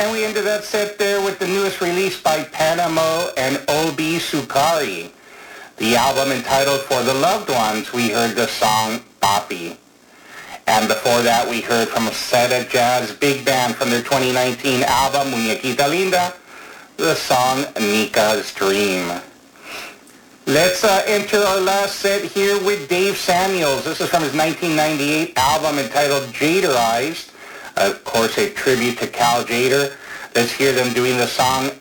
And we ended that set there with the newest release by Panamo and Obi Sukari. The album entitled For the Loved Ones, we heard the song Papi. And before that, we heard from Seda Jazz Big Band from their 2019 album, Muñequita Linda, the song Nika's Dream. Let's enter our last set here with Dave Samuels. This is from his 1998 album entitled Jaderized. Of course, a tribute to Cal Jader. Let's hear them doing the song